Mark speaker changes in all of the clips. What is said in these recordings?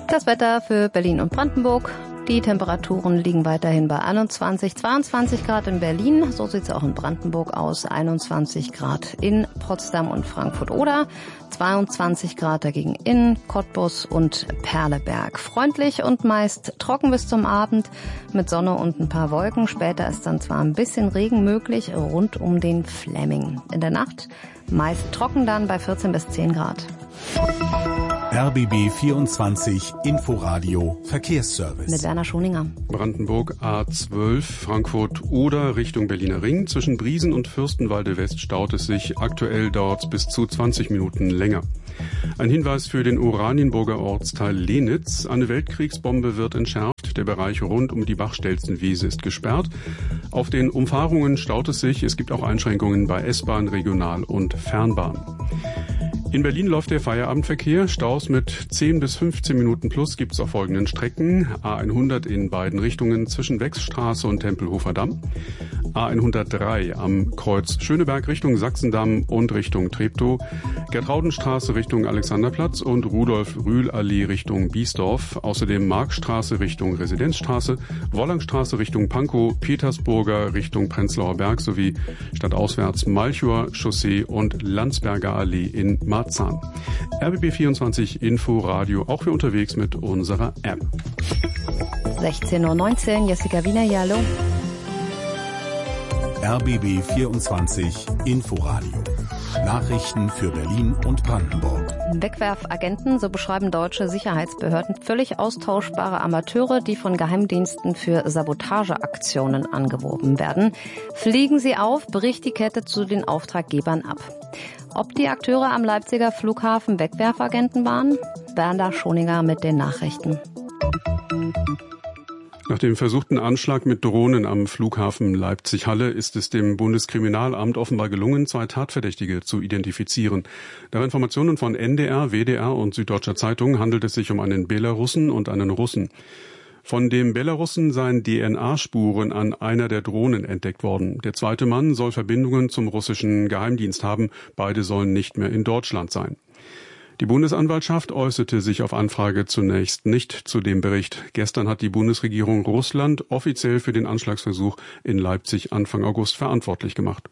Speaker 1: Das Wetter für Berlin und Brandenburg. Die Temperaturen liegen weiterhin bei 21, 22 Grad in Berlin. So sieht es auch in Brandenburg aus. 21 Grad in Potsdam und Frankfurt-Oder. 22 Grad dagegen in Cottbus und Perleberg. Freundlich und meist trocken bis zum Abend mit Sonne und ein paar Wolken. Später ist dann zwar ein bisschen Regen möglich rund um den Flemming. In der Nacht meist trocken dann bei 14 bis 10 Grad.
Speaker 2: RBB 24 Inforadio Verkehrsservice.
Speaker 1: Mit Werner Schoninger.
Speaker 3: Brandenburg A12, Frankfurt-Oder Richtung Berliner Ring. Zwischen Briesen und Fürstenwalde West staut es sich. Aktuell dauert es bis zu 20 Minuten länger. Ein Hinweis für den Oranienburger Ortsteil Lenitz. Eine Weltkriegsbombe wird entschärft. Der Bereich rund um die Bachstelzenwiese ist gesperrt. Auf den Umfahrungen staut es sich. Es gibt auch Einschränkungen bei S-Bahn, Regional- und Fernbahn. In Berlin läuft der Feierabendverkehr. Staus mit 10 bis 15 Minuten plus gibt es auf folgenden Strecken. A100 in beiden Richtungen zwischen Wechsstraße und Tempelhofer Damm. A103 am Kreuz Schöneberg Richtung Sachsendamm und Richtung Treptow. Gertraudenstraße Richtung Alexanderplatz und Rudolf-Rühl-Allee Richtung Biesdorf. Außerdem Markstraße Richtung Residenzstraße, Wollangstraße Richtung Pankow, Petersburger Richtung Prenzlauer Berg sowie stadtauswärts Malchower Chaussee und Landsberger Allee in Marzahn. RBB 24 Inforadio, auch für unterwegs mit unserer App.
Speaker 1: 16:19 Uhr, Jessica Wiener, hallo.
Speaker 2: RBB 24 Inforadio. Nachrichten für Berlin und Brandenburg.
Speaker 1: Wegwerfagenten, so beschreiben deutsche Sicherheitsbehörden völlig austauschbare Amateure, die von Geheimdiensten für Sabotageaktionen angeworben werden. Fliegen sie auf, bricht die Kette zu den Auftraggebern ab. Ob die Akteure am Leipziger Flughafen Wegwerfagenten waren? Werner Schoninger mit den Nachrichten.
Speaker 3: Nach dem versuchten Anschlag mit Drohnen am Flughafen Leipzig-Halle ist es dem Bundeskriminalamt offenbar gelungen, 2 Tatverdächtige zu identifizieren. Nach Informationen von NDR, WDR und Süddeutscher Zeitung handelt es sich um einen Belarussen und einen Russen. Von dem Belarussen seien DNA-Spuren an einer der Drohnen entdeckt worden. Der zweite Mann soll Verbindungen zum russischen Geheimdienst haben. Beide sollen nicht mehr in Deutschland sein. Die Bundesanwaltschaft äußerte sich auf Anfrage zunächst nicht zu dem Bericht. Gestern hat die Bundesregierung Russland offiziell für den Anschlagsversuch in Leipzig Anfang August verantwortlich gemacht.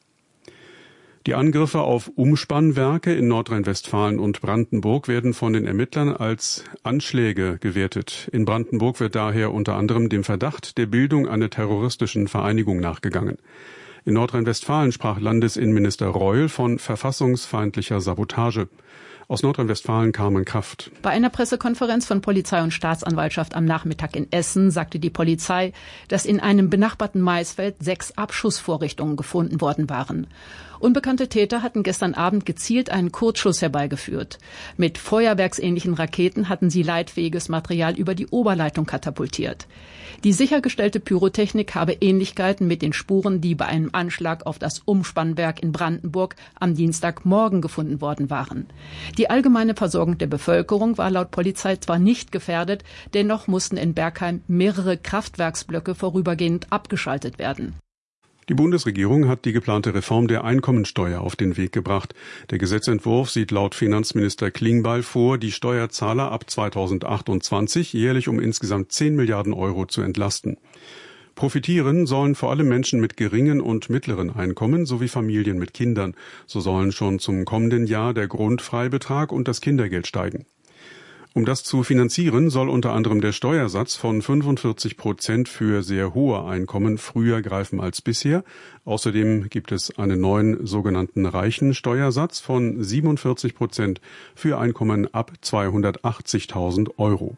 Speaker 3: Die Angriffe auf Umspannwerke in Nordrhein-Westfalen und Brandenburg werden von den Ermittlern als Anschläge gewertet. In Brandenburg wird daher unter anderem dem Verdacht der Bildung einer terroristischen Vereinigung nachgegangen. In Nordrhein-Westfalen sprach Landesinnenminister Reul von verfassungsfeindlicher Sabotage. Aus Nordrhein-Westfalen Carmen Kraft.
Speaker 4: Bei einer Pressekonferenz von Polizei und Staatsanwaltschaft am Nachmittag in Essen sagte die Polizei, dass in einem benachbarten Maisfeld 6 Abschussvorrichtungen gefunden worden waren. Unbekannte Täter hatten gestern Abend gezielt einen Kurzschuss herbeigeführt. Mit feuerwerksähnlichen Raketen hatten sie leitfähiges Material über die Oberleitung katapultiert. Die sichergestellte Pyrotechnik habe Ähnlichkeiten mit den Spuren, die bei einem Anschlag auf das Umspannwerk in Brandenburg am Dienstagmorgen gefunden worden waren. Die allgemeine Versorgung der Bevölkerung war laut Polizei zwar nicht gefährdet, dennoch mussten in Bergheim mehrere Kraftwerksblöcke vorübergehend abgeschaltet werden.
Speaker 3: Die Bundesregierung hat die geplante Reform der Einkommensteuer auf den Weg gebracht. Der Gesetzentwurf sieht laut Finanzminister Klingbeil vor, die Steuerzahler ab 2028 jährlich um insgesamt 10 Milliarden Euro zu entlasten. Profitieren sollen vor allem Menschen mit geringen und mittleren Einkommen sowie Familien mit Kindern. So sollen schon zum kommenden Jahr der Grundfreibetrag und das Kindergeld steigen. Um das zu finanzieren, soll unter anderem der Steuersatz von 45% für sehr hohe Einkommen früher greifen als bisher. Außerdem gibt es einen neuen sogenannten Reichensteuersatz von 47% für Einkommen ab 280.000 Euro.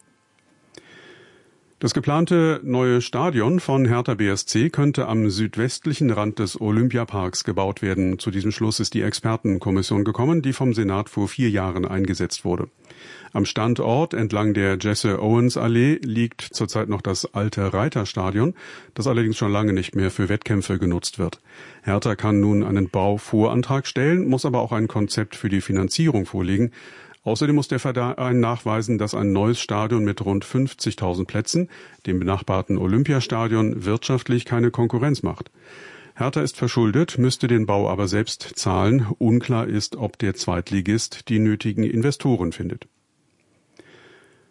Speaker 3: Das geplante neue Stadion von Hertha BSC könnte am südwestlichen Rand des Olympiaparks gebaut werden. Zu diesem Schluss ist die Expertenkommission gekommen, die vom Senat vor 4 Jahren eingesetzt wurde. Am Standort entlang der Jesse-Owens-Allee liegt zurzeit noch das alte Reiterstadion, das allerdings schon lange nicht mehr für Wettkämpfe genutzt wird. Hertha kann nun einen Bauvorantrag stellen, muss aber auch ein Konzept für die Finanzierung vorlegen. Außerdem muss der Verein nachweisen, dass ein neues Stadion mit rund 50.000 Plätzen dem benachbarten Olympiastadion wirtschaftlich keine Konkurrenz macht. Hertha ist verschuldet, müsste den Bau aber selbst zahlen. Unklar ist, ob der Zweitligist die nötigen Investoren findet.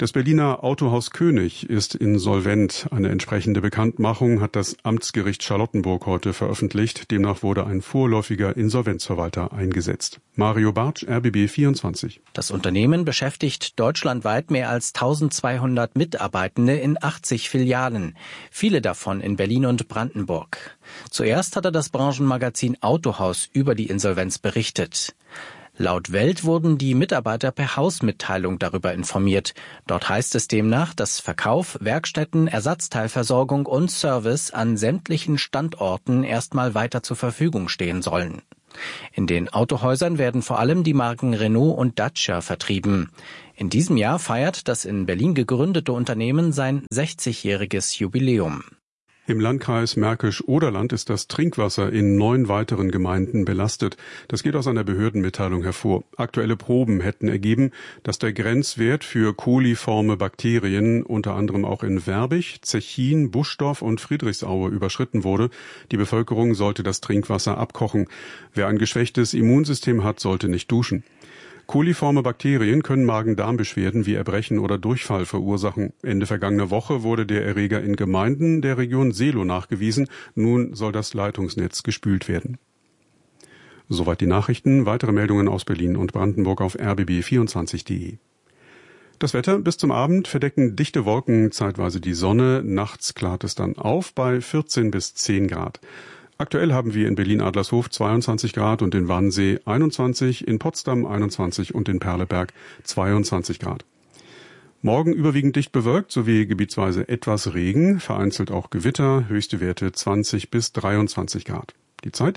Speaker 3: Das Berliner Autohaus König ist insolvent. Eine entsprechende Bekanntmachung hat das Amtsgericht Charlottenburg heute veröffentlicht. Demnach wurde ein vorläufiger Insolvenzverwalter eingesetzt. Mario Bartsch, RBB 24.
Speaker 5: Das Unternehmen beschäftigt deutschlandweit mehr als 1200 Mitarbeitende in 80 Filialen. Viele davon in Berlin und Brandenburg. Zuerst hatte das Branchenmagazin Autohaus über die Insolvenz berichtet. Laut Welt wurden die Mitarbeiter per Hausmitteilung darüber informiert. Dort heißt es demnach, dass Verkauf, Werkstätten, Ersatzteilversorgung und Service an sämtlichen Standorten erstmal weiter zur Verfügung stehen sollen. In den Autohäusern werden vor allem die Marken Renault und Dacia vertrieben. In diesem Jahr feiert das in Berlin gegründete Unternehmen sein 60-jähriges Jubiläum.
Speaker 3: Im Landkreis Märkisch-Oderland ist das Trinkwasser in 9 weiteren Gemeinden belastet. Das geht aus einer Behördenmitteilung hervor. Aktuelle Proben hätten ergeben, dass der Grenzwert für coliforme Bakterien unter anderem auch in Werbig, Zechin, Buschdorf und Friedrichsaue überschritten wurde. Die Bevölkerung sollte das Trinkwasser abkochen. Wer ein geschwächtes Immunsystem hat, sollte nicht duschen. Coliforme Bakterien können Magen-Darm-Beschwerden wie Erbrechen oder Durchfall verursachen. Ende vergangener Woche wurde der Erreger in Gemeinden der Region Seelow nachgewiesen. Nun soll das Leitungsnetz gespült werden. Soweit die Nachrichten. Weitere Meldungen aus Berlin und Brandenburg auf rbb24.de. Das Wetter: bis zum Abend verdecken dichte Wolken zeitweise die Sonne. Nachts klart es dann auf bei 14 bis 10 Grad. Aktuell haben wir in Berlin-Adlershof 22 Grad und in Wannsee 21, in Potsdam 21 und in Perleberg 22 Grad. Morgen überwiegend dicht bewölkt sowie gebietsweise etwas Regen, vereinzelt auch Gewitter, höchste Werte 20 bis 23 Grad. Die Zeit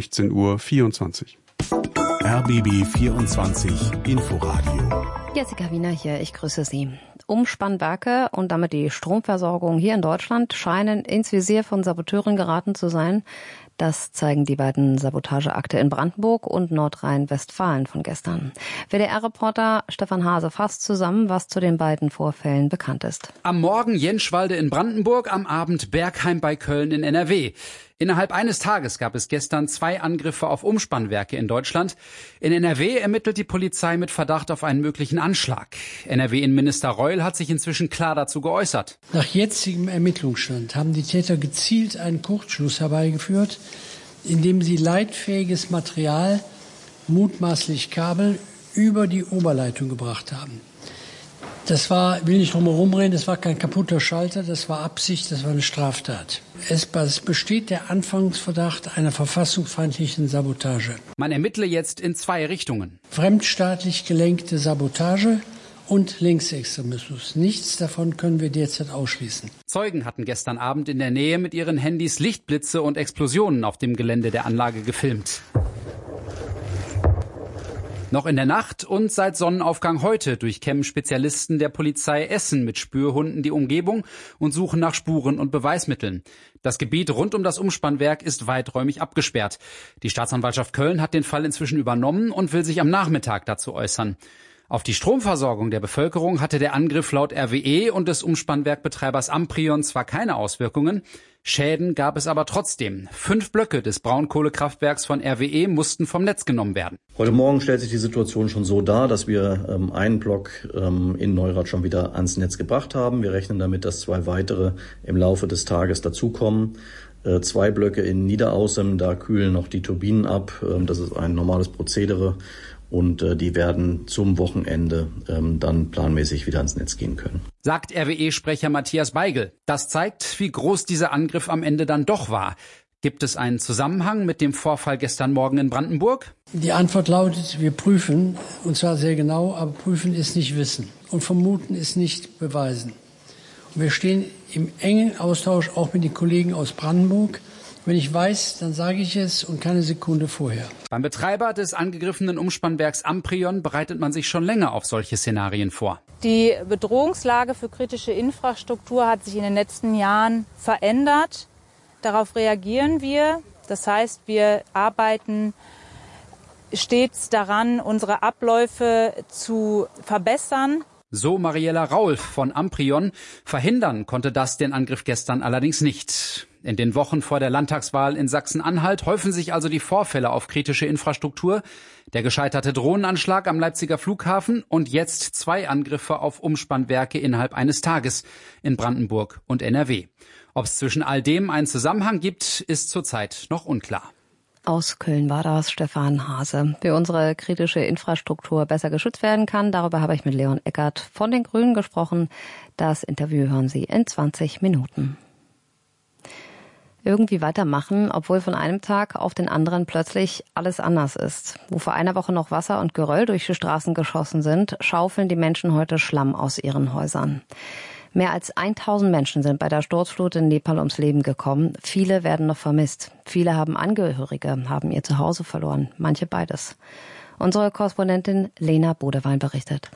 Speaker 3: 16:24 Uhr.
Speaker 2: RBB 24 Inforadio.
Speaker 1: Jessica Wiener hier, ich grüße Sie. Umspannwerke und damit die Stromversorgung hier in Deutschland scheinen ins Visier von Saboteuren geraten zu sein. Das zeigen die beiden Sabotageakte in Brandenburg und Nordrhein-Westfalen von gestern. WDR-Reporter Stefan Hase fasst zusammen, was zu den beiden Vorfällen bekannt ist.
Speaker 6: Am Morgen Jenschwalde in Brandenburg, am Abend Bergheim bei Köln in NRW. Innerhalb eines Tages gab es gestern 2 Angriffe auf Umspannwerke in Deutschland. In NRW ermittelt die Polizei mit Verdacht auf einen möglichen Anschlag. NRW-Innenminister Reul hat sich inzwischen klar dazu geäußert.
Speaker 7: Nach jetzigem Ermittlungsstand haben die Täter gezielt einen Kurzschluss herbeigeführt, indem sie leitfähiges Material, mutmaßlich Kabel, über die Oberleitung gebracht haben. Das war, will nicht drum herum reden, das war kein kaputter Schalter, das war Absicht, das war eine Straftat. Es besteht der Anfangsverdacht einer verfassungsfeindlichen Sabotage.
Speaker 6: Man ermittle jetzt in 2 Richtungen.
Speaker 7: Fremdstaatlich gelenkte Sabotage und Linksextremismus. Nichts davon können wir derzeit ausschließen.
Speaker 6: Zeugen hatten gestern Abend in der Nähe mit ihren Handys Lichtblitze und Explosionen auf dem Gelände der Anlage gefilmt. Noch in der Nacht und seit Sonnenaufgang heute durchkämmen Spezialisten der Polizei Essen mit Spürhunden die Umgebung und suchen nach Spuren und Beweismitteln. Das Gebiet rund um das Umspannwerk ist weiträumig abgesperrt. Die Staatsanwaltschaft Köln hat den Fall inzwischen übernommen und will sich am Nachmittag dazu äußern. Auf die Stromversorgung der Bevölkerung hatte der Angriff laut RWE und des Umspannwerkbetreibers Amprion zwar keine Auswirkungen, Schäden gab es aber trotzdem. 5 Blöcke des Braunkohlekraftwerks von RWE mussten vom Netz genommen werden.
Speaker 8: Heute Morgen stellt sich die Situation schon so dar, dass wir einen Block in Neurath schon wieder ans Netz gebracht haben. Wir rechnen damit, dass 2 weitere im Laufe des Tages dazukommen. 2 Blöcke in Niederaußem, da kühlen noch die Turbinen ab. Das ist ein normales Prozedere. Und die werden zum Wochenende dann planmäßig wieder ans Netz gehen können.
Speaker 6: Sagt RWE-Sprecher Matthias Beigel. Das zeigt, wie groß dieser Angriff am Ende dann doch war. Gibt es einen Zusammenhang mit dem Vorfall gestern Morgen in Brandenburg?
Speaker 7: Die Antwort lautet, wir prüfen, und zwar sehr genau, aber prüfen ist nicht wissen. Und vermuten ist nicht beweisen. Und wir stehen im engen Austausch auch mit den Kollegen aus Brandenburg. Wenn ich weiß, dann sage ich es und keine Sekunde vorher.
Speaker 6: Beim Betreiber des angegriffenen Umspannwerks Amprion bereitet man sich schon länger auf solche Szenarien vor.
Speaker 9: Die Bedrohungslage für kritische Infrastruktur hat sich in den letzten Jahren verändert. Darauf reagieren wir. Das heißt, wir arbeiten stets daran, unsere Abläufe zu verbessern.
Speaker 6: So Mariella Raulf von Amprion. Verhindern konnte das den Angriff gestern allerdings nicht. In den Wochen vor der Landtagswahl in Sachsen-Anhalt häufen sich also die Vorfälle auf kritische Infrastruktur. Der gescheiterte Drohnenanschlag am Leipziger Flughafen und jetzt 2 Angriffe auf Umspannwerke innerhalb eines Tages in Brandenburg und NRW. Ob es zwischen all dem einen Zusammenhang gibt, ist zurzeit noch unklar.
Speaker 1: Aus Köln war das Stefan Hase. Wie unsere kritische Infrastruktur besser geschützt werden kann, darüber habe ich mit Leon Eckert von den Grünen gesprochen. Das Interview hören Sie in 20 Minuten. Irgendwie weitermachen, obwohl von einem Tag auf den anderen plötzlich alles anders ist. Wo vor einer Woche noch Wasser und Geröll durch die Straßen geschossen sind, schaufeln die Menschen heute Schlamm aus ihren Häusern. Mehr als 1000 Menschen sind bei der Sturzflut in Nepal ums Leben gekommen. Viele werden noch vermisst. Viele haben Angehörige, haben ihr Zuhause verloren. Manche beides. Unsere Korrespondentin Lena Bodewein berichtet.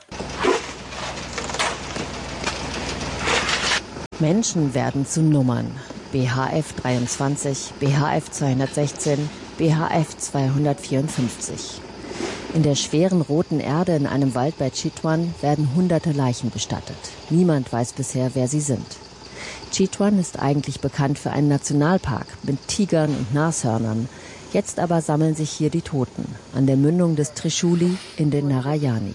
Speaker 10: Menschen werden zu Nummern. BHF 23, BHF 216, BHF 254. In der schweren roten Erde in einem Wald bei Chitwan werden hunderte Leichen bestattet. Niemand weiß bisher, wer sie sind. Chitwan ist eigentlich bekannt für einen Nationalpark mit Tigern und Nashörnern. Jetzt aber sammeln sich hier die Toten an der Mündung des Trishuli in den Narayani.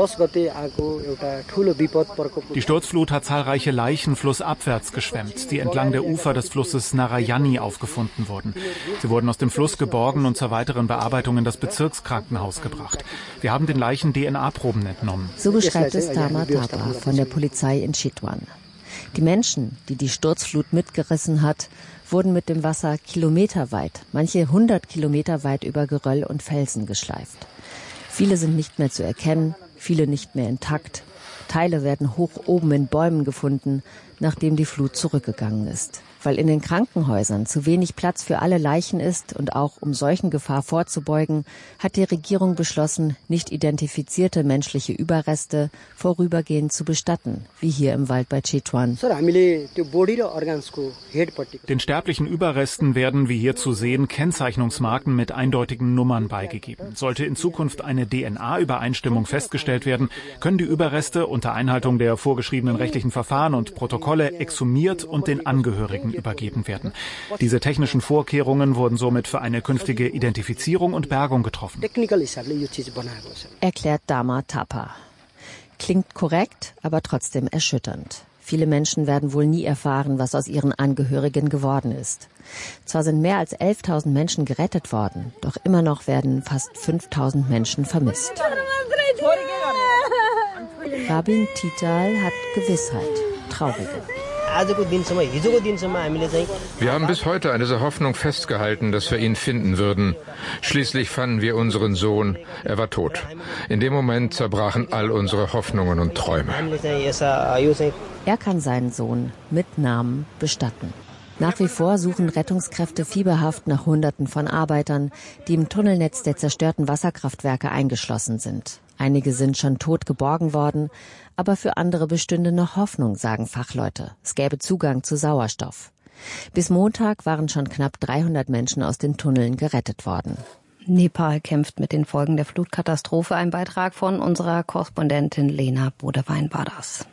Speaker 11: Die Sturzflut hat zahlreiche Leichen flussabwärts geschwemmt, die entlang der Ufer des Flusses Narayani aufgefunden wurden. Sie wurden aus dem Fluss geborgen und zur weiteren Bearbeitung in das Bezirkskrankenhaus gebracht. Wir haben den Leichen DNA-Proben entnommen.
Speaker 10: So beschreibt es Dama Tapa von der Polizei in Chitwan. Die Menschen, die die Sturzflut mitgerissen hat, wurden mit dem Wasser kilometerweit, manche 100 Kilometer weit über Geröll und Felsen geschleift. Viele sind nicht mehr zu erkennen, viele nicht mehr intakt. Teile werden hoch oben in Bäumen gefunden, nachdem die Flut zurückgegangen ist. Weil in den Krankenhäusern zu wenig Platz für alle Leichen ist und auch um Seuchengefahr vorzubeugen, hat die Regierung beschlossen, nicht identifizierte menschliche Überreste vorübergehend zu bestatten, wie hier im Wald bei Chitwan.
Speaker 11: Den sterblichen Überresten werden, wie hier zu sehen, Kennzeichnungsmarken mit eindeutigen Nummern beigegeben. Sollte in Zukunft eine DNA-Übereinstimmung festgestellt werden, können die Überreste unter Einhaltung der vorgeschriebenen rechtlichen Verfahren und Protokolle exhumiert und den Angehörigen übergeben werden. Diese technischen Vorkehrungen wurden somit für eine künftige Identifizierung und Bergung getroffen.
Speaker 10: Erklärt Dama Tapa. Klingt korrekt, aber trotzdem erschütternd. Viele Menschen werden wohl nie erfahren, was aus ihren Angehörigen geworden ist. Zwar sind mehr als 11.000 Menschen gerettet worden, doch immer noch werden fast 5.000 Menschen vermisst. Rabin Tital hat Gewissheit, traurige.
Speaker 12: Wir haben bis heute an dieser Hoffnung festgehalten, dass wir ihn finden würden. Schließlich fanden wir unseren Sohn. Er war tot. In dem Moment zerbrachen all unsere Hoffnungen und Träume.
Speaker 10: Er kann seinen Sohn mit Namen bestatten. Nach wie vor suchen Rettungskräfte fieberhaft nach Hunderten von Arbeitern, die im Tunnelnetz der zerstörten Wasserkraftwerke eingeschlossen sind. Einige sind schon tot geborgen worden, aber für andere bestünde noch Hoffnung, sagen Fachleute. Es gäbe Zugang zu Sauerstoff. Bis Montag waren schon knapp 300 Menschen aus den Tunneln gerettet worden.
Speaker 1: Nepal kämpft mit den Folgen der Flutkatastrophe. Ein Beitrag von unserer Korrespondentin Lena Bodewein war das.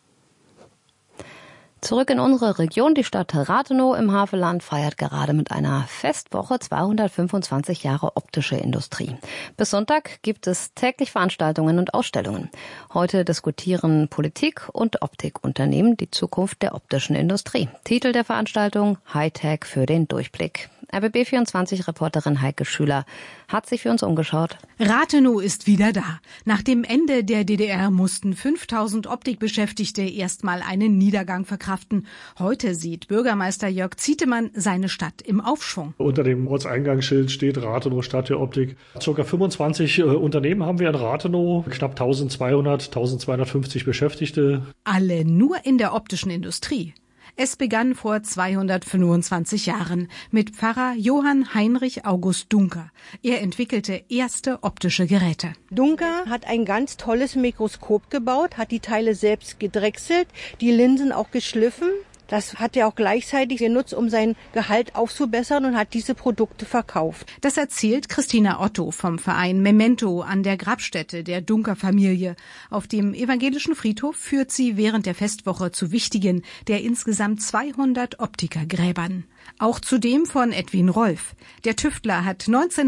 Speaker 1: Zurück in unsere Region. Die Stadt Rathenow im Havelland feiert gerade mit einer Festwoche 225 Jahre optische Industrie. Bis Sonntag gibt es täglich Veranstaltungen und Ausstellungen. Heute diskutieren Politik und Optikunternehmen die Zukunft der optischen Industrie. Titel der Veranstaltung: Hightech für den Durchblick. RBB24-Reporterin Heike Schüler hat sich für uns umgeschaut.
Speaker 13: Rathenow ist wieder da. Nach dem Ende der DDR mussten 5000 Optikbeschäftigte erstmal einen Niedergang verkraften. Heute sieht Bürgermeister Jörg Zietemann seine Stadt im Aufschwung.
Speaker 14: Unter dem Ortseingangsschild steht Rathenow Stadt der Optik. Circa 25 Unternehmen haben wir in Rathenow, knapp 1200, 1250 Beschäftigte.
Speaker 13: Alle nur in der optischen Industrie. Es begann vor 225 Jahren mit Pfarrer Johann Heinrich August Dunker. Er entwickelte erste optische Geräte.
Speaker 15: Dunker hat ein ganz tolles Mikroskop gebaut, hat die Teile selbst gedrechselt, die Linsen auch geschliffen. Das hat er auch gleichzeitig genutzt, um sein Gehalt aufzubessern, und hat diese Produkte verkauft.
Speaker 13: Das erzählt Christina Otto vom Verein Memento an der Grabstätte der Dunker-Familie. Auf dem evangelischen Friedhof führt sie während der Festwoche zu wichtigen der insgesamt 200 Optikergräbern. Auch zu dem von Edwin Rolf. Der Tüftler hat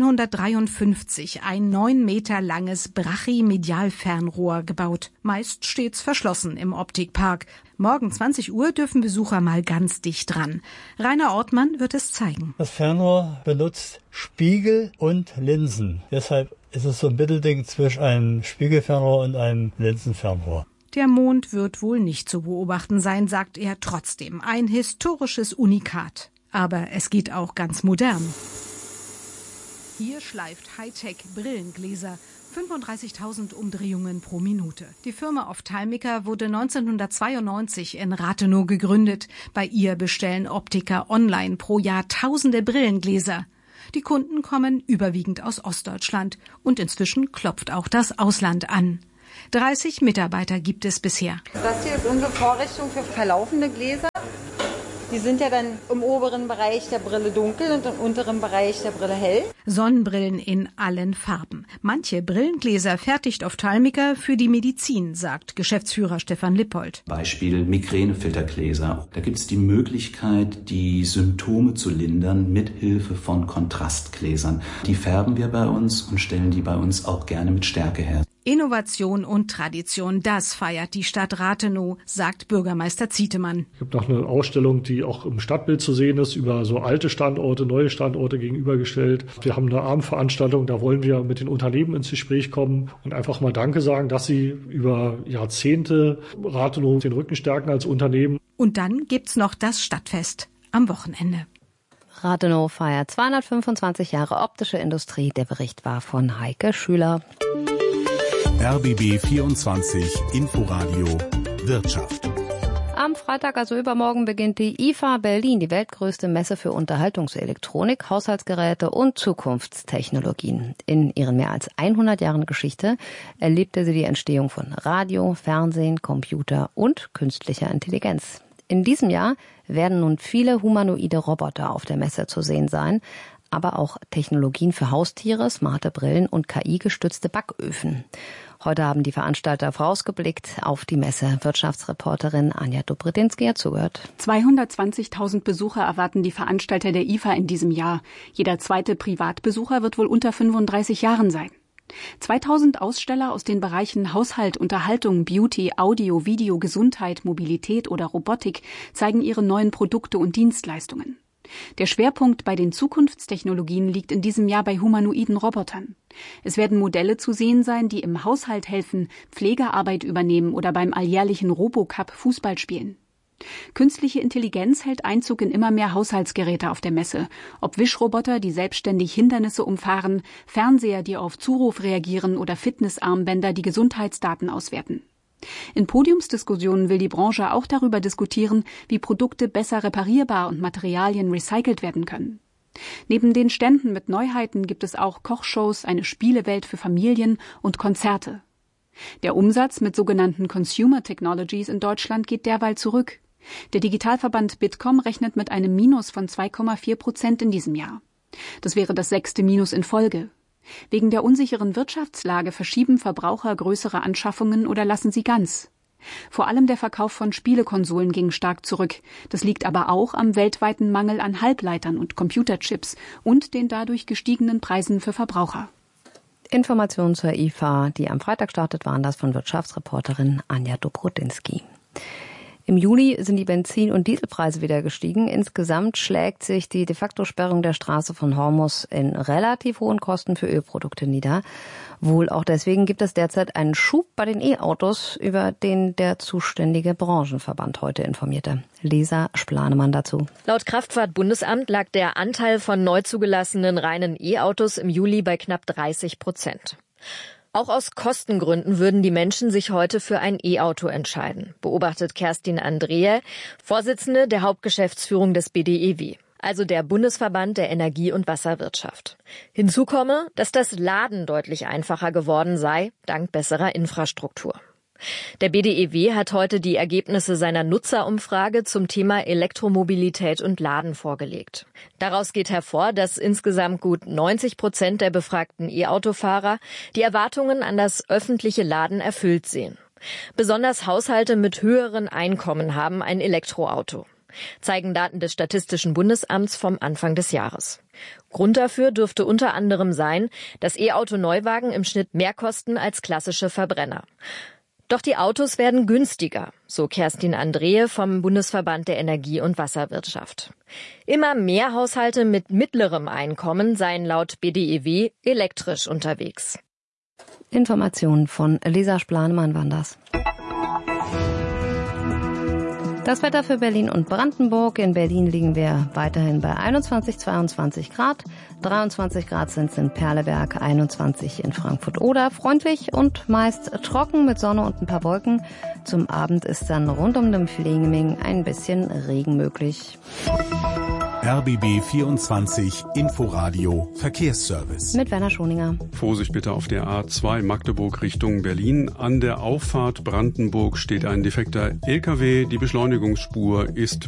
Speaker 13: 1953 ein 9 Meter langes Brachymedialfernrohr gebaut. Meist stets verschlossen im Optikpark. Morgen 20 Uhr dürfen Besucher mal ganz dicht dran. Rainer Ortmann wird es zeigen.
Speaker 16: Das Fernrohr benutzt Spiegel und Linsen. Deshalb ist es so ein Mittelding zwischen einem Spiegelfernrohr und einem Linsenfernrohr.
Speaker 13: Der Mond wird wohl nicht zu beobachten sein, sagt er trotzdem. Ein historisches Unikat. Aber es geht auch ganz modern. Hier schleift Hightech Brillengläser. 35.000 Umdrehungen pro Minute. Die Firma Ophthalmica wurde 1992 in Rathenow gegründet. Bei ihr bestellen Optiker online pro Jahr tausende Brillengläser. Die Kunden kommen überwiegend aus Ostdeutschland. Und inzwischen klopft auch das Ausland an. 30 Mitarbeiter gibt es bisher.
Speaker 17: Das hier ist unsere Vorrichtung für verlaufende Gläser. Die sind ja dann im oberen Bereich der Brille dunkel und im unteren Bereich der Brille hell.
Speaker 13: Sonnenbrillen in allen Farben. Manche Brillengläser fertigt Ophthalmica für die Medizin, sagt Geschäftsführer Stefan Lippold.
Speaker 18: Beispiel Migränefiltergläser. Da gibt es die Möglichkeit, die Symptome zu lindern mit Hilfe von Kontrastgläsern. Die färben wir bei uns und stellen die bei uns auch gerne mit Stärke her.
Speaker 13: Innovation und Tradition, das feiert die Stadt Rathenow, sagt Bürgermeister Zietemann.
Speaker 14: Es gibt noch eine Ausstellung, die auch im Stadtbild zu sehen ist, über so alte Standorte, neue Standorte gegenübergestellt. Wir haben eine Abendveranstaltung, da wollen wir mit den Unternehmen ins Gespräch kommen und einfach mal Danke sagen, dass sie über Jahrzehnte Rathenow den Rücken stärken als Unternehmen.
Speaker 13: Und dann gibt's noch das Stadtfest am Wochenende.
Speaker 1: Rathenow feiert 225 Jahre optische Industrie. Der Bericht war von Heike Schüler.
Speaker 2: RBB 24 Inforadio Wirtschaft.
Speaker 1: Am Freitag, also übermorgen, beginnt die IFA Berlin, die weltgrößte Messe für Unterhaltungselektronik, Haushaltsgeräte und Zukunftstechnologien. In ihren mehr als 100 Jahren Geschichte erlebte sie die Entstehung von Radio, Fernsehen, Computer und künstlicher Intelligenz. In diesem Jahr werden nun viele humanoide Roboter auf der Messe zu sehen sein, aber auch Technologien für Haustiere, smarte Brillen und KI-gestützte Backöfen. Heute haben die Veranstalter vorausgeblickt auf die Messe. Wirtschaftsreporterin Anja Dobredinski hat zugehört.
Speaker 19: 220.000 Besucher erwarten die Veranstalter der IFA in diesem Jahr. Jeder zweite Privatbesucher wird wohl unter 35 Jahren sein. 2000 Aussteller aus den Bereichen Haushalt, Unterhaltung, Beauty, Audio, Video, Gesundheit, Mobilität oder Robotik zeigen ihre neuen Produkte und Dienstleistungen. Der Schwerpunkt bei den Zukunftstechnologien liegt in diesem Jahr bei humanoiden Robotern. Es werden Modelle zu sehen sein, die im Haushalt helfen, Pflegearbeit übernehmen oder beim alljährlichen Robocup Fußball spielen. Künstliche Intelligenz hält Einzug in immer mehr Haushaltsgeräte auf der Messe. Ob Wischroboter, die selbstständig Hindernisse umfahren, Fernseher, die auf Zuruf reagieren oder Fitnessarmbänder, die Gesundheitsdaten auswerten. In Podiumsdiskussionen will die Branche auch darüber diskutieren, wie Produkte besser reparierbar und Materialien recycelt werden können. Neben den Ständen mit Neuheiten gibt es auch Kochshows, eine Spielewelt für Familien und Konzerte. Der Umsatz mit sogenannten Consumer Technologies in Deutschland geht derweil zurück. Der Digitalverband Bitkom rechnet mit einem Minus von 2,4% in diesem Jahr. Das wäre das 6. Minus in Folge. Wegen der unsicheren Wirtschaftslage verschieben Verbraucher größere Anschaffungen oder lassen sie ganz. Vor allem der Verkauf von Spielekonsolen ging stark zurück. Das liegt aber auch am weltweiten Mangel an Halbleitern und Computerchips und den dadurch gestiegenen Preisen für Verbraucher.
Speaker 1: Informationen zur IFA, die am Freitag startet, waren das von Wirtschaftsreporterin Anja Dobrodinski. Im Juli sind die Benzin- und Dieselpreise wieder gestiegen. Insgesamt schlägt sich die De-facto-Sperrung der Straße von Hormuz in relativ hohen Kosten für Ölprodukte nieder. Wohl auch deswegen gibt es derzeit einen Schub bei den E-Autos, über den der zuständige Branchenverband heute informierte. Lisa Splanemann dazu.
Speaker 20: Laut Kraftfahrtbundesamt lag der Anteil von neu zugelassenen reinen E-Autos im Juli bei knapp 30%. Auch aus Kostengründen würden die Menschen sich heute für ein E-Auto entscheiden, beobachtet Kerstin Andreae, Vorsitzende der Hauptgeschäftsführung des BDEW, also der Bundesverband der Energie- und Wasserwirtschaft. Hinzu komme, dass das Laden deutlich einfacher geworden sei, dank besserer Infrastruktur. Der BDEW hat heute die Ergebnisse seiner Nutzerumfrage zum Thema Elektromobilität und Laden vorgelegt. Daraus geht hervor, dass insgesamt gut 90% der befragten E-Autofahrer die Erwartungen an das öffentliche Laden erfüllt sehen. Besonders Haushalte mit höheren Einkommen haben ein Elektroauto. zeigen Daten des Statistischen Bundesamts vom Anfang des Jahres. Grund dafür dürfte unter anderem sein, dass E-Auto-Neuwagen im Schnitt mehr kosten als klassische Verbrenner. Doch die Autos werden günstiger, so Kerstin Andrehe vom Bundesverband der Energie- und Wasserwirtschaft. Immer mehr Haushalte mit mittlerem Einkommen seien laut BDEW elektrisch unterwegs.
Speaker 1: Informationen von Lisa Splanemann waren das. Das Wetter für Berlin und Brandenburg. In Berlin liegen wir weiterhin bei 21, 22 Grad. 23 Grad sind es in Perleberg, 21 in Frankfurt-Oder. Freundlich und meist trocken mit Sonne und ein paar Wolken. Zum Abend ist dann rund um den Fleming ein bisschen Regen möglich.
Speaker 2: RBB 24 Inforadio Verkehrsservice.
Speaker 1: Mit Werner Schoninger.
Speaker 3: Vorsicht bitte auf der A2 Magdeburg Richtung Berlin. An der Auffahrt Brandenburg steht ein defekter LKW. Die Beschleunigungsspur ist